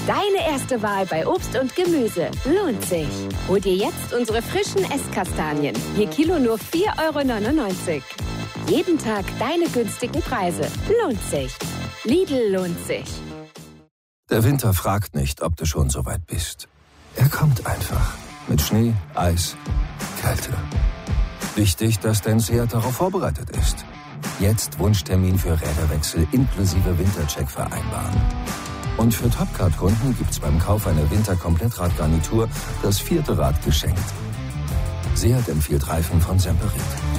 Deine erste Wahl bei Obst und Gemüse. Lohnt sich. Hol dir jetzt unsere frischen Esskastanien. Je Kilo nur 4,99 €. Jeden Tag deine günstigen Preise. Lohnt sich. Lidl lohnt sich. Der Winter fragt nicht, ob du schon so weit bist. Er kommt einfach. Mit Schnee, Eis, Kälte. Wichtig, dass dein Seat darauf vorbereitet ist. Jetzt Wunschtermin für Räderwechsel inklusive Wintercheck vereinbaren. Und für Topcard-Kunden gibt's beim Kauf einer Winter-Komplettradgarnitur das 4. Rad geschenkt. Seat empfiehlt Reifen von Semperit.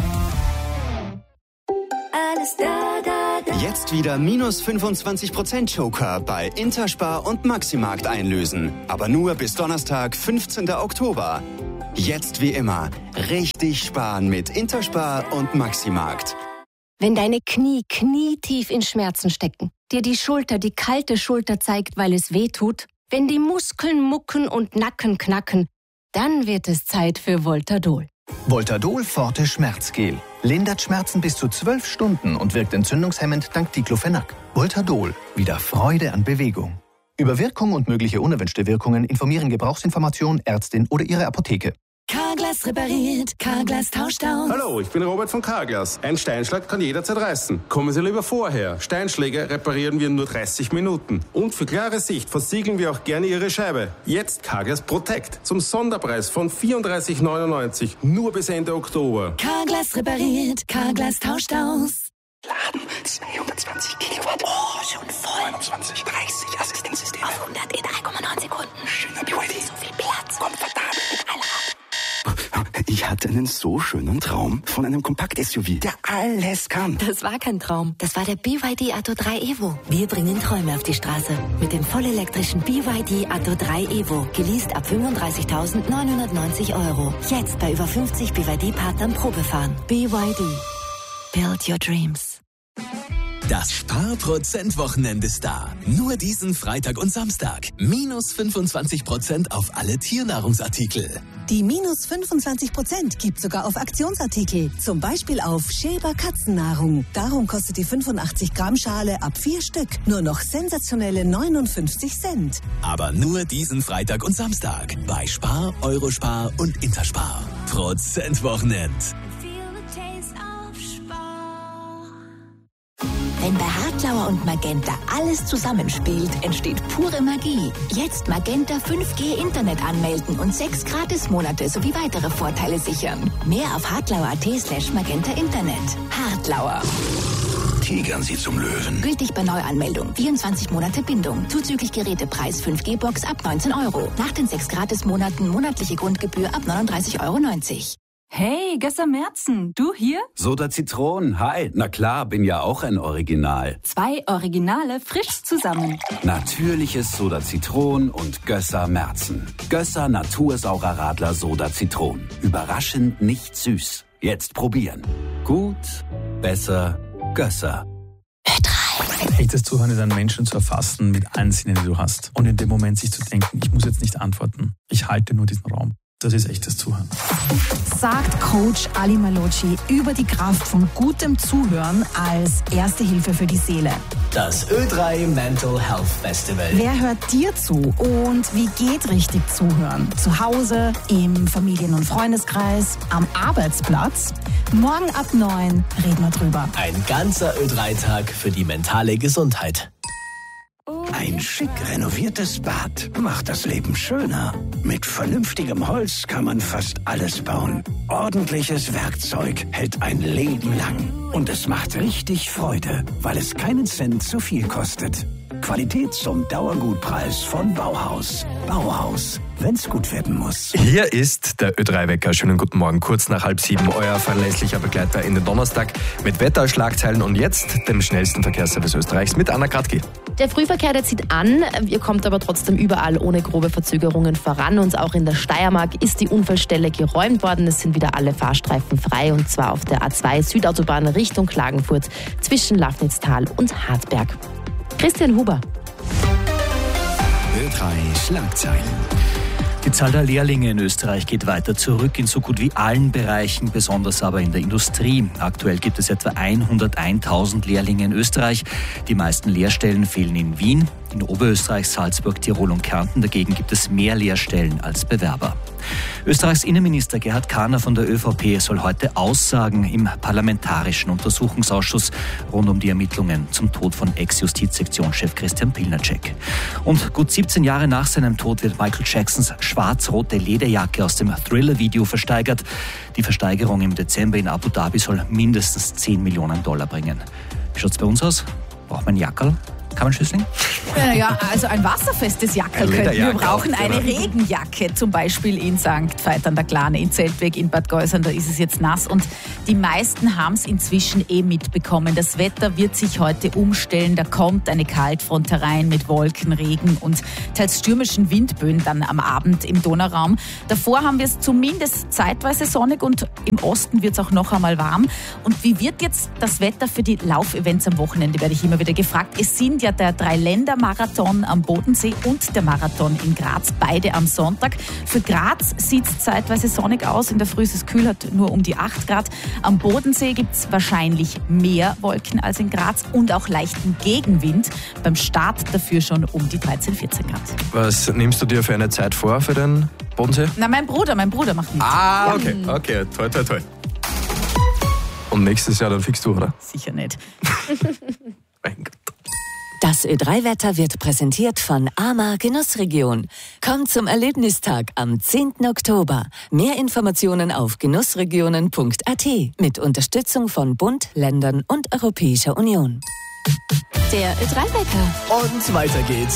Jetzt wieder minus 25% Joker bei Interspar und Maximarkt einlösen. Aber nur bis Donnerstag, 15. Oktober. Jetzt wie immer richtig sparen mit Interspar und Maximarkt. Wenn deine Knie knietief in Schmerzen stecken, dir die Schulter die kalte Schulter zeigt, weil es weh tut, wenn die Muskeln mucken und Nacken knacken, dann wird es Zeit für Voltadol. Voltadol Forte Schmerzgel. Lindert Schmerzen bis zu 12 Stunden und wirkt entzündungshemmend dank Diclofenac. Voltadol. Wieder Freude an Bewegung. Über Wirkung und mögliche unerwünschte Wirkungen informieren Gebrauchsinformation, Ärztin oder Ihre Apotheke. Carglass repariert, Carglass tauscht aus. Hallo, ich bin Robert von Carglass. Ein Steinschlag kann jederzeit reißen. Kommen Sie lieber vorher. Steinschläge reparieren wir in nur 30 Minuten. Und für klare Sicht versiegeln wir auch gerne Ihre Scheibe. Jetzt Carglass Protect zum Sonderpreis von 34,99. Nur bis Ende Oktober. Carglass repariert, Carglass tauscht aus. Laden 220 Kilowatt. Oh, schon voll. 29, 30 Assistenzsysteme. Auf 100 in 3,9 Sekunden. Schöner BYD. So viel Platz. Komfortabel mit Allrad. Ich hatte einen so schönen Traum von einem Kompakt-SUV, der alles kann. Das war kein Traum. Das war der BYD Atto 3 Evo. Wir bringen Träume auf die Straße. Mit dem vollelektrischen BYD Atto 3 Evo. Geleast ab 35.990 €. Jetzt bei über 50 BYD-Partnern Probefahren. BYD. Build your dreams. Das Sparprozent-Wochenende ist da. Nur diesen Freitag und Samstag. Minus 25% auf alle Tiernahrungsartikel. Die minus 25% gibt sogar auf Aktionsartikel. Zum Beispiel auf Schäber Katzennahrung. Darum kostet die 85 Gramm Schale ab 4 Stück nur noch sensationelle 59 Cent. Aber nur diesen Freitag und Samstag. Bei Spar, Eurospar und Interspar. Prozentwochenend. Wenn bei Hartlauer und Magenta alles zusammenspielt, entsteht pure Magie. Jetzt Magenta 5G Internet anmelden und 6 Gratismonate sowie weitere Vorteile sichern. Mehr auf hartlauer.at/Magenta Internet. Hartlauer. Tigern Sie zum Löwen. Gültig bei Neuanmeldung. 24 Monate Bindung. Zuzüglich Gerätepreis 5G-Box ab 19 €. Nach den 6 Gratismonaten monatliche Grundgebühr ab 39,90 €. Hey, Gösser Merzen, du hier? Soda Zitronen, hi. Na klar, bin ja auch ein Original. 2 Originale frisch zusammen. Natürliches Soda Zitronen und Gösser Merzen. Gösser Natursaurer Radler Soda Zitronen. Überraschend nicht süß. Jetzt probieren. Gut, besser, Gösser. Echtes Zuhören ist, einen Menschen zu erfassen mit allen Sinnen, die du hast. Und in dem Moment sich zu denken, ich muss jetzt nicht antworten. Ich halte nur diesen Raum. Das ist echtes Zuhören. Sagt Coach Ali Malocci über die Kraft von gutem Zuhören als erste Hilfe für die Seele. Das Ö3 Mental Health Festival. Wer hört dir zu und wie geht richtig Zuhören? Zu Hause, im Familien- und Freundeskreis, am Arbeitsplatz? Morgen ab 9 reden wir drüber. Ein ganzer Ö3-Tag für die mentale Gesundheit. Ein schick renoviertes Bad macht das Leben schöner. Mit vernünftigem Holz kann man fast alles bauen. Ordentliches Werkzeug hält ein Leben lang. Und es macht richtig Freude, weil es keinen Cent zu viel kostet. Qualität zum Dauergutpreis von Bauhaus. Bauhaus, wenn's gut werden muss. Hier ist der Ö3-Wecker. Schönen guten Morgen, kurz nach 6:30. Euer verlässlicher Begleiter in den Donnerstag mit Wetterschlagzeilen und jetzt dem schnellsten Verkehrsservice Österreichs mit Anna Kratki. Der Frühverkehr, der zieht an. Ihr kommt aber trotzdem überall ohne grobe Verzögerungen voran. Und auch in der Steiermark ist die Unfallstelle geräumt worden. Es sind wieder alle Fahrstreifen frei. Und zwar auf der A2 Südautobahn Richtung Klagenfurt zwischen Lafnitztal und Hartberg. Christian Huber. Ö3 Schlagzeilen. Die Zahl der Lehrlinge in Österreich geht weiter zurück in so gut wie allen Bereichen, besonders aber in der Industrie. Aktuell gibt es etwa 101.000 Lehrlinge in Österreich. Die meisten Lehrstellen fehlen in Wien. In Oberösterreich, Salzburg, Tirol und Kärnten dagegen gibt es mehr Lehrstellen als Bewerber. Österreichs Innenminister Gerhard Kahner von der ÖVP soll heute aussagen im Parlamentarischen Untersuchungsausschuss rund um die Ermittlungen zum Tod von Ex-Justizsektionschef Christian Pilnacek. Und gut 17 Jahre nach seinem Tod wird Michael Jacksons schwarz-rote Lederjacke aus dem Thriller-Video versteigert. Die Versteigerung im Dezember in Abu Dhabi soll mindestens $10 Millionen bringen. Wie schaut es bei uns aus? Braucht man ein Jackerl? Kammerschüssling? Ja, also ein wasserfestes Jacke könnten wir brauchen. Eine Regenjacke, zum Beispiel in St. Veit an der Glane, in Zeltweg, in Bad Geusern, da ist es jetzt nass. Und die meisten haben es inzwischen mitbekommen. Das Wetter wird sich heute umstellen. Da kommt eine Kaltfront herein mit Wolken, Regen und teils stürmischen Windböen dann am Abend im Donauraum. Davor haben wir es zumindest zeitweise sonnig und im Osten wird es auch noch einmal warm. Und wie wird jetzt das Wetter für die Laufevents am Wochenende, werde ich immer wieder gefragt. Es sind ja der Dreiländer-Marathon am Bodensee und der Marathon in Graz, beide am Sonntag. Für Graz sieht es zeitweise sonnig aus, in der Früh ist es kühl, hat nur um die 8 Grad. Am Bodensee gibt es wahrscheinlich mehr Wolken als in Graz und auch leichten Gegenwind. Beim Start dafür schon um die 13, 14 Grad. Was nimmst du dir für eine Zeit vor für den Bodensee? Na, mein Bruder macht mit. Ah, okay, toll. Und nächstes Jahr dann fix du, oder? Sicher nicht. Mein Gott. Das Ö3-Wetter wird präsentiert von AMA Genussregion. Kommt zum Erlebnistag am 10. Oktober. Mehr Informationen auf genussregionen.at mit Unterstützung von Bund, Ländern und Europäischer Union. Der Ö3-Wecker. Und weiter geht's.